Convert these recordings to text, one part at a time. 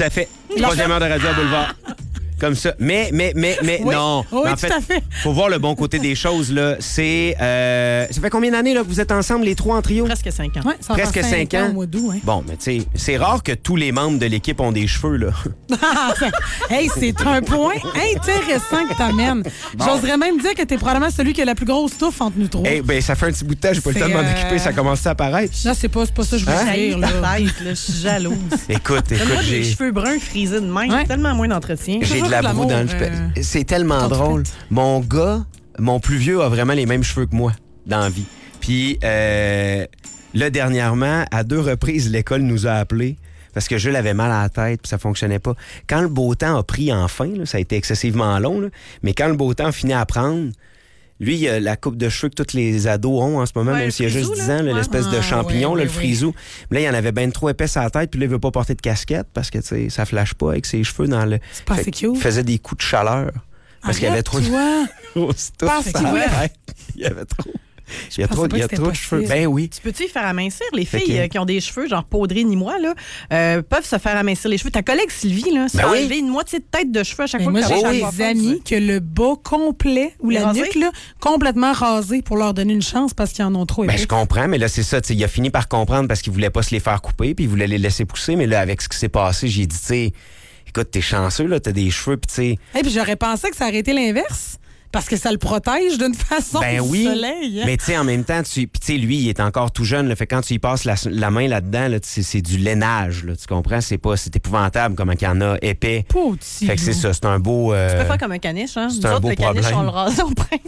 Tout à fait. Troisième heure de Radio à Boulevard. Comme ça. Mais Oui. non. Oui, en tout à fait. Faut voir le bon côté des choses, là. C'est... ça fait combien d'années là, que vous êtes ensemble, les trois en trio? Presque 5 ans. Ouais, ça va Presque faire 5 ans. au mois d'août, hein. Bon, mais tu sais, c'est rare que tous les membres de l'équipe ont des cheveux, là. Hey, c'est un point intéressant que t'amènes. J'oserais même dire que t'es probablement celui qui a la plus grosse touffe entre nous trois. Eh ben, ça fait un petit bout de temps, j'ai pas le temps de m'en occuper, ça commence à apparaître. Non, c'est pas ça que je veux Hein? dire, là. Ta tête, là, je suis jalouse. Écoute, Donne-moi des j'ai... cheveux bruns frisés de même. Ouais. Tellement moins d'entretien. J'ai toujours de la de boue l'amour, dans le... C'est tellement drôle. Mon gars, mon plus vieux, a vraiment les mêmes cheveux que moi dans la vie. Puis là, dernièrement, à 2 reprises, l'école nous a appelés parce que Jules avait mal à la tête puis ça fonctionnait pas. Quand le beau temps a pris enfin, là, ça a été excessivement long, là, mais quand le beau temps a fini à prendre, lui, il a la coupe de cheveux que tous les ados ont en ce moment, Ouais, même le s'il y a juste frisou, 10 là. ans, là, Ouais. l'espèce de champignon, ouais, là, le ouais, frisou. Mais là, il en avait ben trop épais à la tête, puis là, il veut pas porter de casquette parce que, tu sais, ça flash pas avec ses cheveux dans le... C'est pas assez Fait qu'il cute. faisait des coups de chaleur. Parce qu'il y avait trop de... Arrête-toi. grosses touffes Parce à qu'il la voulait- tête. Il y avait trop. Il y a pensais trop, pas il y a que trop de c'était cheveux. possible. Ben oui. Tu peux-tu y faire amincir? Les Fait filles que- qui ont des cheveux, genre poudrés ni moi, là, peuvent se faire amincir les cheveux. Ta collègue Sylvie, là, s'est Ben oui. enlevé une moitié de tête de cheveux à chaque Ben fois moi, que j'ai t'allais chez des la coiffeuse. amis que le bas complet ou la Rasé? nuque, là, complètement rasé pour leur donner une chance parce qu'ils en ont trop Ben, épais. je comprends, mais là, c'est ça. Tu sais, il a fini par comprendre parce qu'il voulait pas se les faire couper, puis il voulait les laisser pousser. Mais là, avec ce qui s'est passé, j'ai dit, tu sais, écoute, t'es chanceux, là, t'as des cheveux, puis tu sais. Et puis j'aurais pensé que ça aurait été l'inverse. Parce que ça le protège d'une façon Ben du oui, soleil. mais tu sais, en même temps, puis tu sais, lui, il est encore tout jeune, là, fait que quand tu y passes la main là-dedans, là, c'est du lainage, là, tu comprends? C'est épouvantable comment il y en a épais. Petit. Fait que c'est ça, c'est un beau... Tu peux faire comme un caniche, hein? c'est Nous un autres, beau le caniche, problème. on le rase au printemps.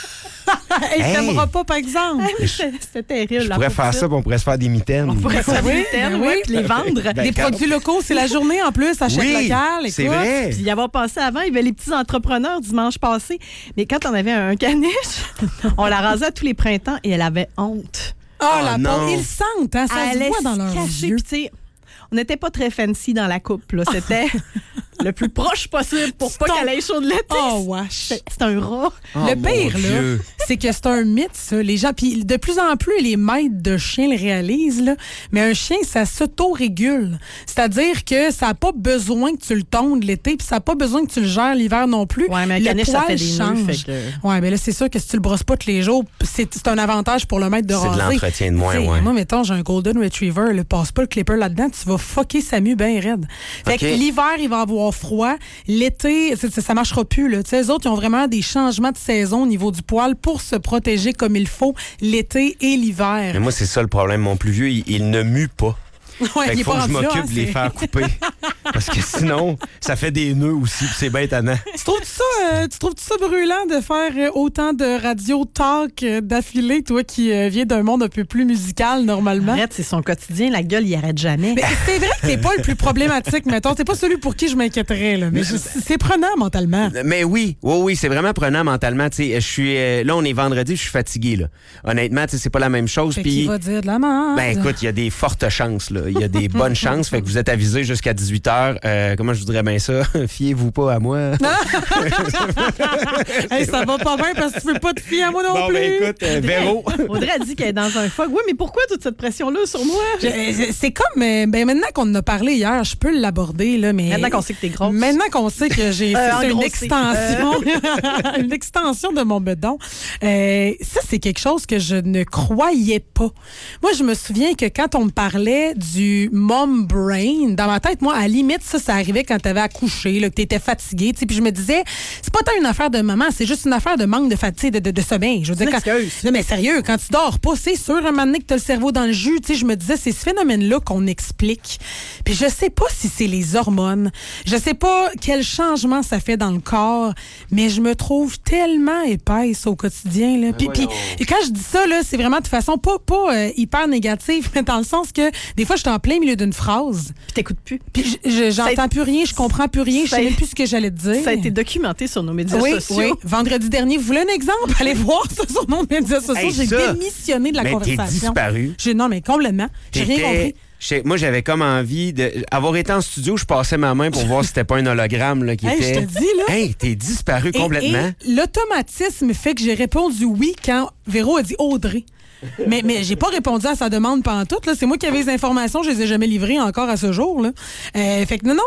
Il Hey! t'aimera pas, par exemple. C'était terrible. Je la pourrais peau faire petite. ça, puis on pourrait se faire des mitaines. On pourrait se faire Oui, des mitaines, ben ouais, oui. puis les vendre. Ben, Des quand- produits locaux, c'est la journée en plus, achète Oui, local. c'est écoute. vrai. Puis y avoir passé avant, il y avait les petits entrepreneurs dimanche passé. Mais quand on avait un caniche, on la rasait à tous les printemps et elle avait honte. Oh, la non. peau, ils sentent, hein, ça Elle se allait voit dans se leurs cacher, yeux. puis tu sais, on n'était pas très fancy dans la coupe. Là. C'était le plus proche possible pour pas qu'elle ait chaud de l'été. Oh, wesh. C'est un rat. Oh, Le mon pire, là, Dieu. c'est que c'est un mythe, ça. Les gens, puis de plus en plus, les maîtres de chiens le réalisent, là. Mais un chien, ça s'auto-régule. C'est-à-dire que ça n'a pas besoin que tu le tondes l'été, puis ça n'a pas besoin que tu le gères l'hiver non plus. Ouais, mais un Le caniche, ça poil fait des nœuds. change. Fait que... Ouais, mais là, c'est sûr que si tu le brosses pas tous les jours, c'est un avantage pour le maître de C'est de raser. l'entretien de moins, T'sais, ouais. Moi, mettons, j'ai un Golden Retriever, le passe pas le clipper là-dedans, tu vas fucker Samu bien raide. Fait OK. que l'hiver, il va avoir froid. L'été, ça marchera plus, là. Tu sais, les autres, ils ont vraiment des changements de saison au niveau du poil pour se protéger comme il faut l'été et l'hiver. Mais moi, c'est ça le problème. Mon plus vieux, il ne mue pas. Ouais, Fait il qu'il est faut pas que je rendu là, m'occupe hein, de les c'est- faire couper. Parce que sinon, ça fait des nœuds aussi, puis c'est bien tannant. Tu trouves-tu ça brûlant de faire autant de radio talk d'affilée, toi qui viens d'un monde un peu plus musical normalement? Arrête, c'est son quotidien. La gueule, il arrête jamais. Mais c'est vrai que t'es pas le plus problématique, mettons. T'es pas celui pour qui je m'inquiéterais, là. Mais c'est prenant mentalement. Mais oui, c'est vraiment prenant mentalement. Tu sais, je suis là, on est vendredi, je suis fatigué là. Honnêtement, tu sais, c'est pas la même chose. Fait Puis qu'il va dire de la merde. ben écoute, il y a des fortes chances là. Il y a des bonnes chances. Fait que vous êtes avisés jusqu'à 18h. Comment je voudrais bien ça? Fiez-vous pas à moi. Hey, ça va pas bien parce que tu veux pas te fier à moi non Bon, plus. ben écoute, Véro. Audrey a dit qu'elle est dans un fog. Oui, mais pourquoi toute cette pression-là sur moi? C'est comme, ben maintenant qu'on en a parlé hier, je peux l'aborder, là, mais... Maintenant qu'on sait que t'es grosse. Maintenant qu'on sait que j'ai fait une engrossé. extension, une extension de mon bedon, ça, c'est quelque chose que je ne croyais pas. Moi, je me souviens que quand on me parlait du mom brain, dans ma tête, moi, à la limite, ça arrivait quand t'avais accouché, là, que t'étais fatiguée, tu sais, puis je me disais, c'est pas tant une affaire de maman, c'est juste une affaire de manque de fatigue, de sommeil. Je veux dire, non, mais sérieux, quand tu dors pas, c'est sûr, un moment donné que t'as le cerveau dans le jus, tu sais, je me disais, c'est ce phénomène-là qu'on explique. Puis je sais pas si c'est les hormones, je sais pas quel changement ça fait dans le corps, mais je me trouve tellement épaisse au quotidien, là. Puis quand je dis ça, là, c'est vraiment de façon pas hyper négative, mais dans le sens que des fois, je suis en plein milieu d'une phrase, Puis t'écoutes plus. puis j'entends plus rien, je comprends plus rien, je sais même plus ce que j'allais te dire. Ça a été documenté sur nos médias sociaux. Oui. Vendredi dernier, vous voulez un exemple? Allez voir ça sur nos médias sociaux. Hey, J'ai ça. démissionné de la Mais t'es conversation. disparu. Non, mais complètement. J'ai rien compris. Moi, j'avais comme envie de. Avoir été en studio, je passais ma main pour voir si c'était pas un hologramme là, qui Hey, était. je te dis, là. Hey, t'es disparu complètement. Et l'automatisme fait que j'ai répondu oui quand Véro a dit Audrey. Mais j'ai pas répondu à sa demande pantoute. Là. C'est moi qui avais les informations, je les ai jamais livrées encore à ce jour. Là. Fait que non,